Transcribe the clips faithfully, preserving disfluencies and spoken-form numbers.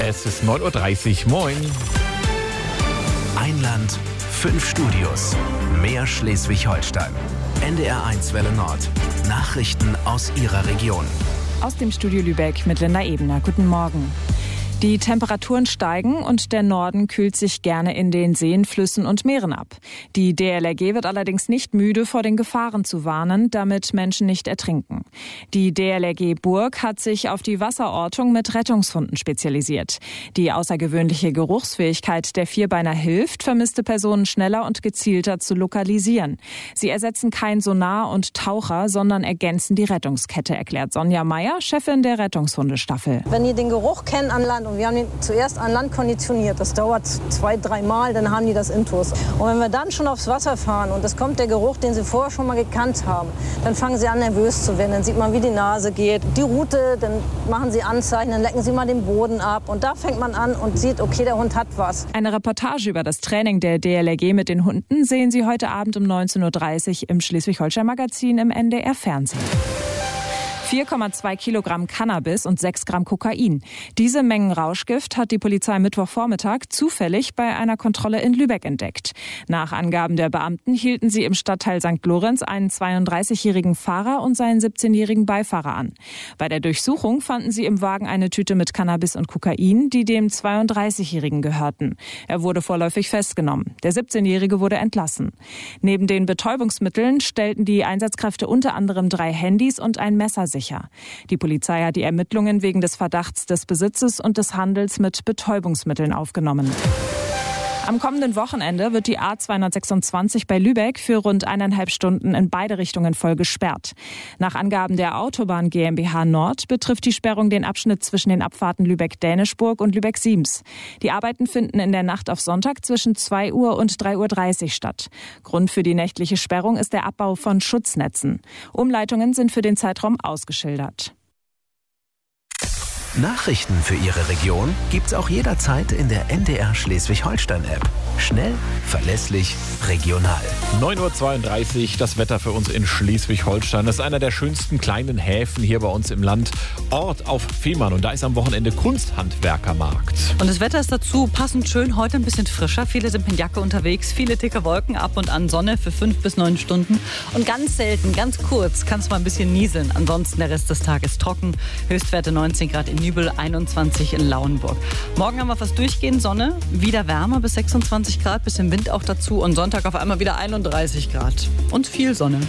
Es ist neun Uhr dreißig. Moin. Ein Land, fünf Studios. Mehr Schleswig-Holstein. N D R eins Welle Nord. Nachrichten aus Ihrer Region. Aus dem Studio Lübeck mit Linda Ebner. Guten Morgen. Die Temperaturen steigen und der Norden kühlt sich gerne in den Seen, Flüssen und Meeren ab. Die D L R G wird allerdings nicht müde, vor den Gefahren zu warnen, damit Menschen nicht ertrinken. Die D L R G Burg hat sich auf die Wasserortung mit Rettungshunden spezialisiert. Die außergewöhnliche Geruchsfähigkeit der Vierbeiner hilft, vermisste Personen schneller und gezielter zu lokalisieren. Sie ersetzen kein Sonar und Taucher, sondern ergänzen die Rettungskette, erklärt Sonja Meyer, Chefin der Rettungshundestaffel. Wenn ihr den Geruch kennt an Land, und wir haben ihn zuerst an Land konditioniert. Das dauert zwei, drei Mal, dann haben die das Intus. Und wenn wir dann schon aufs Wasser fahren und es kommt der Geruch, den sie vorher schon mal gekannt haben, dann fangen sie an, nervös zu werden. Dann sieht man, wie die Nase geht. Die Route, dann machen sie Anzeichen, dann lecken sie mal den Boden ab. Und da fängt man an und sieht, okay, der Hund hat was. Eine Reportage über das Training der D L R G mit den Hunden sehen Sie heute Abend um neunzehn Uhr dreißig im Schleswig-Holstein-Magazin im N D R Fernsehen. vier Komma zwei Kilogramm Cannabis und sechs Gramm Kokain. Diese Mengen Rauschgift hat die Polizei Mittwochvormittag zufällig bei einer Kontrolle in Lübeck entdeckt. Nach Angaben der Beamten hielten sie im Stadtteil Sankt Lorenz einen zweiunddreißigjährigen Fahrer und seinen siebzehnjährigen Beifahrer an. Bei der Durchsuchung fanden sie im Wagen eine Tüte mit Cannabis und Kokain, die dem zweiunddreißigjährigen gehörten. Er wurde vorläufig festgenommen. Der siebzehnjährige wurde entlassen. Neben den Betäubungsmitteln stellten die Einsatzkräfte unter anderem drei Handys und ein Messer sicher. Die Polizei hat die Ermittlungen wegen des Verdachts des Besitzes und des Handels mit Betäubungsmitteln aufgenommen. Am kommenden Wochenende wird die A zweihundertsechsundzwanzig bei Lübeck für rund eineinhalb Stunden in beide Richtungen voll gesperrt. Nach Angaben der Autobahn GmbH Nord betrifft die Sperrung den Abschnitt zwischen den Abfahrten Lübeck-Dänischburg und Lübeck-Siems. Die Arbeiten finden in der Nacht auf Sonntag zwischen zwei Uhr und drei Uhr dreißig statt. Grund für die nächtliche Sperrung ist der Abbau von Schutznetzen. Umleitungen sind für den Zeitraum ausgeschildert. Nachrichten für Ihre Region gibt's auch jederzeit in der N D R Schleswig-Holstein-App. Schnell, verlässlich, regional. neun Uhr zweiunddreißig, das Wetter für uns in Schleswig-Holstein. Das ist einer der schönsten kleinen Häfen hier bei uns im Land. Ort auf Fehmarn, und da ist am Wochenende Kunsthandwerkermarkt. Und das Wetter ist dazu passend schön, heute ein bisschen frischer. Viele sind mit Jacke unterwegs, viele dicke Wolken, ab und an Sonne für fünf bis neun Stunden. Und ganz selten, ganz kurz, kann es mal ein bisschen nieseln. Ansonsten der Rest des Tages trocken. Höchstwerte neunzehn Grad in Nübel, einundzwanzig in Lauenburg. Morgen haben wir fast durchgehend Sonne, wieder wärmer bis sechsundzwanzig Grad, bisschen Wind auch dazu, und Sonntag auf einmal wieder einunddreißig Grad und viel Sonne.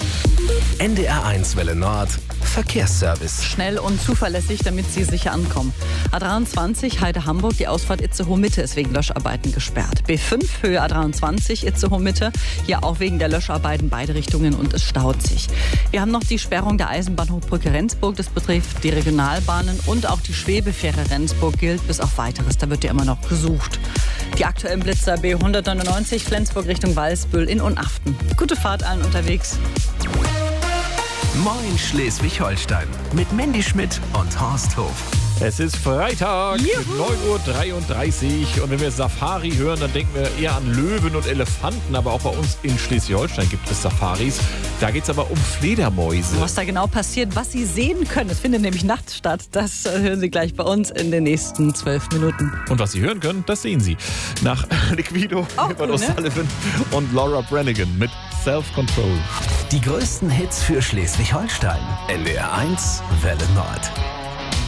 N D R eins Welle Nord, Verkehrsservice. Schnell und zuverlässig, damit Sie sicher ankommen. A dreiundzwanzig Heide-Hamburg, die Ausfahrt Itzehoe-Mitte ist wegen Löscharbeiten gesperrt. B fünf Höhe A dreiundzwanzig Itzehoe-Mitte, hier auch wegen der Löscharbeiten beide Richtungen, und es staut sich. Wir haben noch die Sperrung der Eisenbahnhochbrücke Rendsburg, das betrifft die Regionalbahnen, und auch die Schwebefähre Rendsburg gilt bis auf Weiteres, da wird ja immer noch gesucht. Die aktuellen Blitzer B hundertneunundneunzig Flensburg Richtung Walsbüll in Unaften. Gute Fahrt allen unterwegs. Moin Schleswig-Holstein mit Mandy Schmidt und Horst Hof. Es ist Freitag Juhu. mit neun Uhr dreiunddreißig, und wenn wir Safari hören, dann denken wir eher an Löwen und Elefanten, aber auch bei uns in Schleswig-Holstein gibt es Safaris. Da geht es aber um Fledermäuse. Was da genau passiert, was Sie sehen können, es findet nämlich nachts statt, das hören Sie gleich bei uns in den nächsten zwölf Minuten. Und was Sie hören können, das sehen Sie. Nach Liquido, Evan cool, ne? O'Sullivan und Laura Branigan mit Self-Control. Die größten Hits für Schleswig-Holstein. N D R eins Welle Nord.